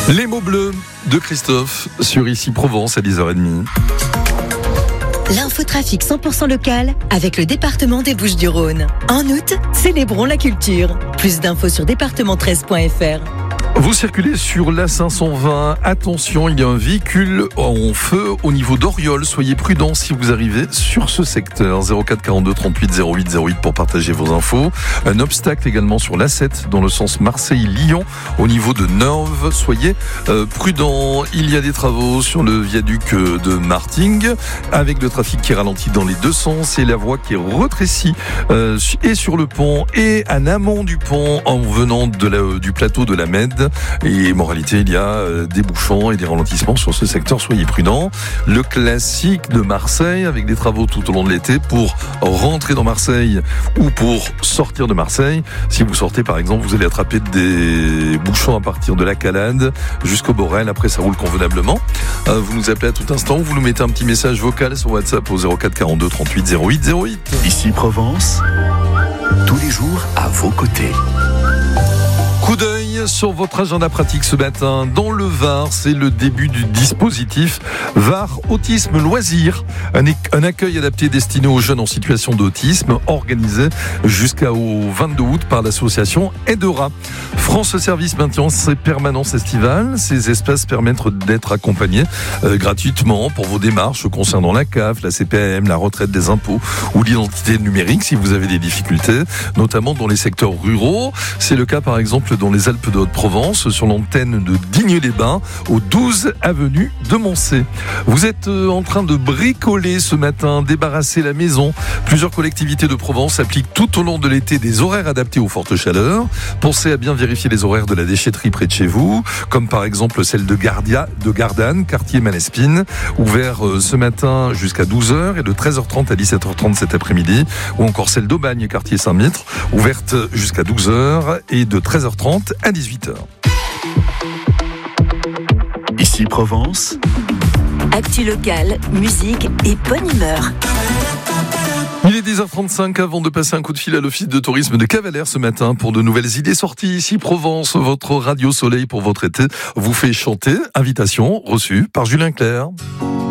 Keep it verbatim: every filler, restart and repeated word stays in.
Les mots bleus de Christophe sur Ici Provence à dix heures trente. L'infotrafic cent pour cent local avec le département des Bouches-du-Rhône. En août, célébrons la culture. Plus d'infos sur département treize point f r. Vous circulez sur l'A cinq cent vingt. Attention, il y a un véhicule en feu au niveau d'Oriol. Soyez prudents si vous arrivez sur ce secteur. zéro quatre quarante-deux trente-huit zéro huit zéro huit pour partager vos infos. Un obstacle également sur l'A sept dans le sens Marseille-Lyon au niveau de Neuve. Soyez euh, prudents. Il y a des travaux sur le viaduc de Martigues avec le trafic qui ralentit dans les deux sens et la voie qui est rétrécie euh, et sur le pont et en amont du pont en venant de la, du plateau de la Med. Et moralité, il y a euh, des bouchons et des ralentissements sur ce secteur, soyez prudents. Le classique de Marseille avec des travaux tout au long de l'été pour rentrer dans Marseille ou pour sortir de Marseille. Si vous sortez par exemple, vous allez attraper des bouchons à partir de la Calade jusqu'au Borel, après ça roule convenablement. Euh, vous nous appelez à tout instant, vous nous mettez un petit message vocal sur WhatsApp au zéro quatre quarante-deux trente-huit zéro huit zéro huit. Ici Provence, tous les jours à vos côtés. Coup d'œil sur votre agenda pratique ce matin. Dans le Var, c'est le début du dispositif Var Autisme Loisirs. Un, un accueil adapté destiné aux jeunes en situation d'autisme, organisé jusqu'au vingt-deux août par l'association Aidera. France Service maintient ses permanences estivales. Ces espaces permettent d'être accompagnés euh, gratuitement pour vos démarches concernant la C A F, la C P A M, la retraite des impôts ou l'identité numérique si vous avez des difficultés, notamment dans les secteurs ruraux. C'est le cas par exemple dans les Alpes de Haute-Provence, sur l'antenne de Digne-les-Bains, au douze avenue de Moncey. Vous êtes en train de bricoler ce matin, débarrasser la maison. Plusieurs collectivités de Provence appliquent tout au long de l'été des horaires adaptés aux fortes chaleurs. Pensez à bien vérifier les horaires de la déchetterie près de chez vous, comme par exemple celle de Gardia, de Gardanne, quartier Malespine, ouvert ce matin jusqu'à douze heures et de treize heures trente à dix-sept heures trente cet après-midi, ou encore celle d'Aubagne, quartier Saint-Mitre, ouverte jusqu'à douze heures et de treize heures trente à dix-huit heures. Ici Provence. Actu locale, musique et bonne humeur. Il est dix heures trente-cinq avant de passer un coup de fil à l'office de tourisme de Cavalère ce matin pour de nouvelles idées sorties. Ici Provence, votre radio soleil pour votre été vous fait chanter. Invitation reçue par Julien Clerc.